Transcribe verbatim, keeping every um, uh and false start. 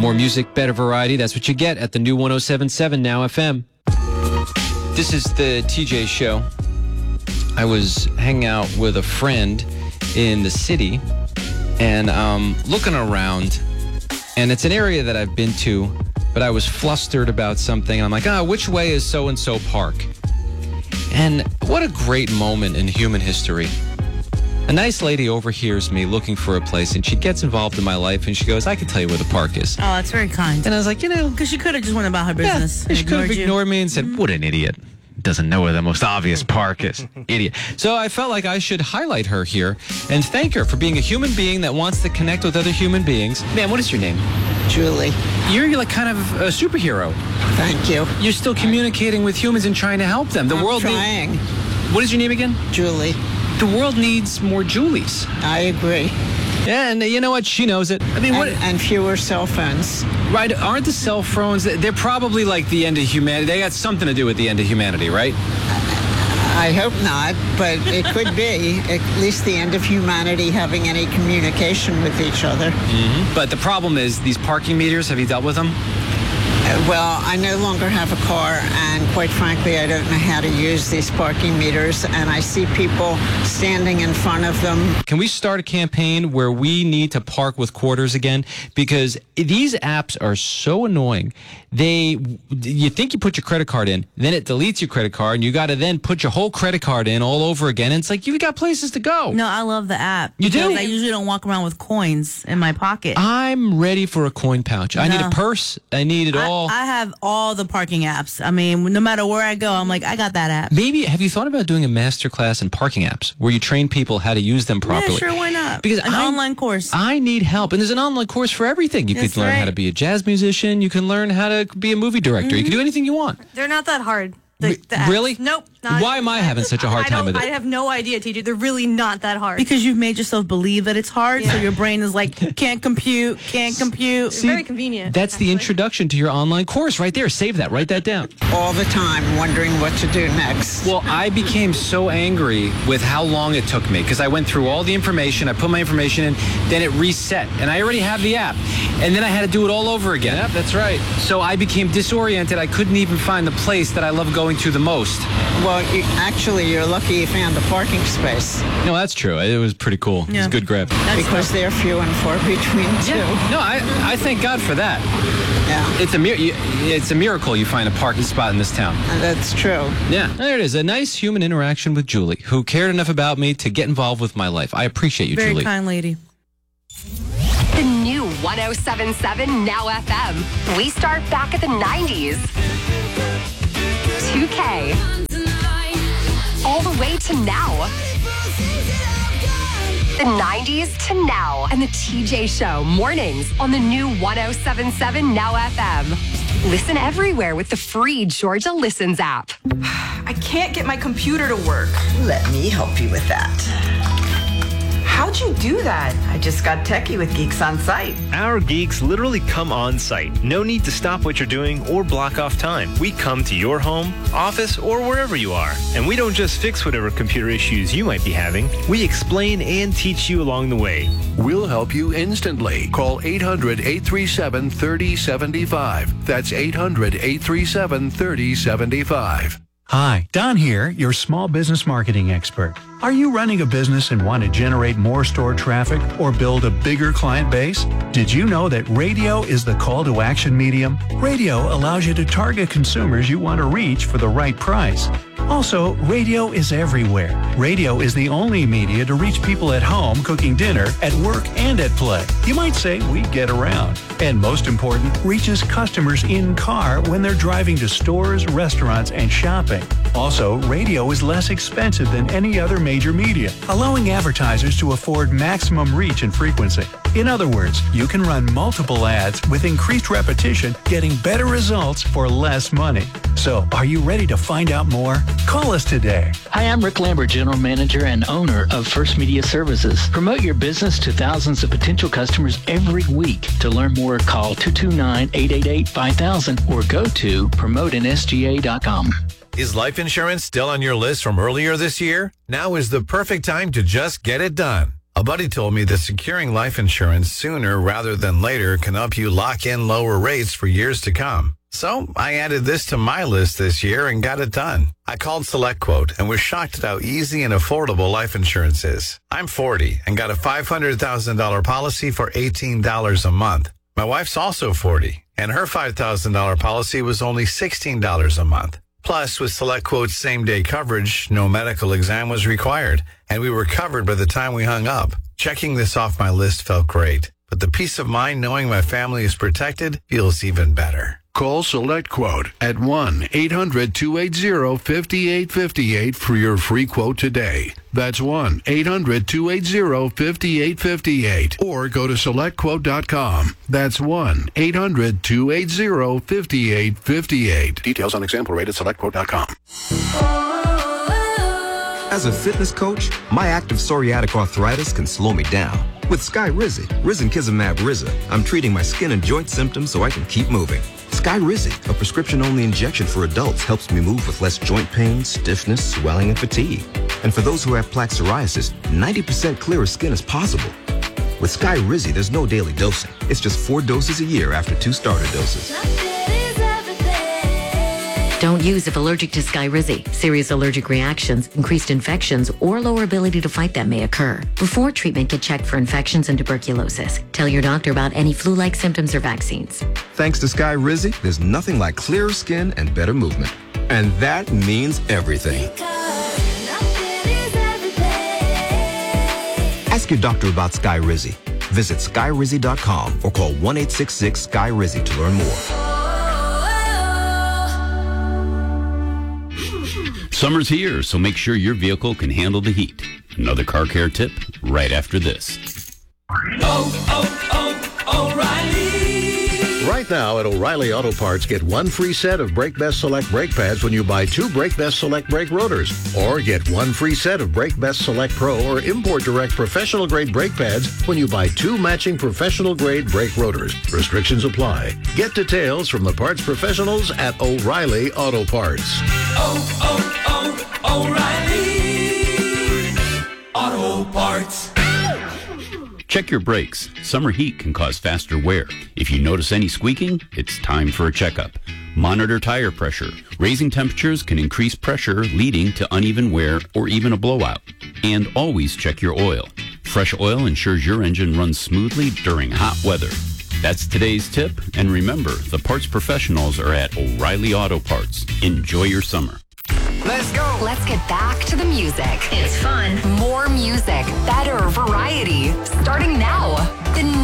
More music, better variety. That's what you get at the new one oh seven point seven Now F M. This is the T J Show. I was hanging out with a friend in the city and um, looking around, and it's an area that I've been to, but I was flustered about something. And I'm like, ah, which way is so-and-so park? And what a great moment in human history. A nice lady overhears me looking for a place, and she gets involved in my life, and she goes, I can tell you where the park is. Oh, that's very kind. And I was like, you know. Because she could have just went about her business. Yeah, she could have you. ignored me and said, mm-hmm. What an idiot. Doesn't know where the most obvious park is. Idiot. So I felt like I should highlight her here and thank her for being a human being that wants to connect with other human beings. Man, what is your name? Julie. You're like kind of a superhero. Thank you. You're still communicating with humans and trying to help them. The I'm world trying. Need- what is your name again? Julie. The world needs more Julies. I agree. Yeah, and you know what? She knows it. I mean, and, what? And fewer cell phones. Right? Aren't the cell phones? They're probably like the end of humanity. They got something to do with the end of humanity, right? I hope not, but it could be at least the end of humanity having any communication with each other. Mm-hmm. But the problem is these parking meters. Have you dealt with them? Well, I no longer have a car, and quite frankly, I don't know how to use these parking meters, and I see people standing in front of them. Can we start a campaign where we need to park with quarters again? Because these apps are so annoying. They, you think you put your credit card in, then it deletes your credit card, and you got to then put your whole credit card in all over again. And it's like, you've got places to go. No, I love the app. You do? I usually don't walk around with coins in my pocket. I'm ready for a coin pouch. I No. need a purse. I need it I, all. I have all the parking apps. I mean, no matter where I go, I'm like, I got that app. Maybe, have you thought about doing a master class in parking apps where you train people how to use them properly? Yeah, sure, why not? Because an I, online course. I need help. And there's an online course for everything. You That's could learn right. how to be a jazz musician. You can learn how to be a movie director. Mm-hmm. You can do anything you want. They're not that hard. The, the apps. Really? Nope. Not, Why am I having such a hard I time don't- with it? I have no idea, T J. They're really not that hard. Because you've made yourself believe that it's hard, Yeah. so your brain is like, can't compute, can't compute. It's very convenient. That's actually. the introduction to your online course right there. Save that. Write that down. All the time wondering what to do next. Well, I became so angry with how long it took me because I went through all the information. I put my information in, then it reset. And I already have the app. And then I had to do it all over again. Yep, that's right. So I became disoriented. I couldn't even find the place that I love going to the most. Well, you, actually, you're lucky you found a parking space. No, that's true. It was pretty cool. It was Yeah. a good grab. That's Because tough. they're few and far between, too. Yeah. No, I, I thank God for that. Yeah, It's a, mir- it's a miracle you find a parking spot in this town. that's true. Yeah, there it is. A nice human interaction with Julie, who cared enough about me to get involved with my life. I appreciate you, Very Julie. kind lady. The new one oh seven point seven Now F M. We start back at the nineties. two K. All the way to now. The nineties to now. And the T J Show mornings on the new one oh seven point seven Now F M. Listen everywhere with the free Georgia Listens app. I can't get my computer to work. Let me help you with that. How'd you do that? I just got techie with Geeks on Site. Our geeks literally come on site. No need to stop what you're doing or block off time. We come to your home, office, or wherever you are. And we don't just fix whatever computer issues you might be having. We explain and teach you along the way. We'll help you instantly. Call eight hundred, eight three seven, three oh seven five. That's eight hundred, eight three seven, three oh seven five. Hi, Don here, your small business marketing expert. Are you running a business and want to generate more store traffic or build a bigger client base? Did you know that radio is the call to action medium? Radio allows you to target consumers you want to reach for the right price. Also, radio is everywhere. Radio is the only media to reach people at home, cooking dinner, at work, and at play. You might say we get around. And most important, reaches customers in car when they're driving to stores, restaurants, and shopping. Also, radio is less expensive than any other major media, allowing advertisers to afford maximum reach and frequency. In other words, you can run multiple ads with increased repetition, getting better results for less money. So, are you ready to find out more? Call us today. Hi, I'm Rick Lambert, General Manager and owner of First Media Services. Promote your business to thousands of potential customers every week. To learn more, call two two nine, eight eight eight, five thousand or go to promote n s g a dot com. Is life insurance still on your list from earlier this year? Now is the perfect time to just get it done. A buddy told me that securing life insurance sooner rather than later can help you lock in lower rates for years to come. So I added this to my list this year and got it done. I called SelectQuote and was shocked at how easy and affordable life insurance is. I'm forty and got a five hundred thousand dollars policy for eighteen dollars a month. My wife's also forty, and her five thousand dollars policy was only sixteen dollars a month. Plus, with SelectQuote's same-day coverage, no medical exam was required, and we were covered by the time we hung up. Checking this off my list felt great, but the peace of mind knowing my family is protected feels even better. Call SelectQuote at one eight hundred two eight zero five eight five eight for your free quote today. That's one eight hundred two eight zero five eight five eight. Or go to select quote dot com. That's one eight hundred two eight zero five eight five eight. Details on example rate at select quote dot com. As a fitness coach, my active psoriatic arthritis can slow me down. With Skyrizi, Risankizumab Riza, I'm treating my skin and joint symptoms so I can keep moving. Skyrizi, a prescription-only injection for adults, helps me move with less joint pain, stiffness, swelling, and fatigue. And for those who have plaque psoriasis, ninety percent clearer skin is possible. With Skyrizi, there's no daily dosing. It's just four doses a year after two starter doses. Don't use if allergic to Skyrizi. Serious allergic reactions, increased infections, or lower ability to fight them may occur. Before treatment, get checked for infections and tuberculosis. Tell your doctor about any flu-like symptoms or vaccines. Thanks to Skyrizi, there's nothing like clearer skin and better movement. And that means everything. Ask your doctor about Skyrizi. Visit Skyrizi dot com or call one eight six six Skyrizi to learn more. Summer's here, so make sure your vehicle can handle the heat. Another car care tip right after this. Oh, oh, oh, O'Reilly! Right now at O'Reilly Auto Parts, get one free set of Brake Best Select brake pads when you buy two Brake Best Select brake rotors. Or get one free set of Brake Best Select Pro or Import Direct professional grade brake pads when you buy two matching professional grade brake rotors. Restrictions apply. Get details from the parts professionals at O'Reilly Auto Parts. Oh, oh, oh, O'Reilly Auto Parts. Check your brakes. Summer heat can cause faster wear. If you notice any squeaking, it's time for a checkup. Monitor tire pressure. Raising temperatures can increase pressure, leading to uneven wear or even a blowout. And always check your oil. Fresh oil ensures your engine runs smoothly during hot weather. That's today's tip. And remember, the parts professionals are at O'Reilly Auto Parts. Enjoy your summer. Let's go. Let's get back to the music. It's fun. More music, better variety. Starting now. The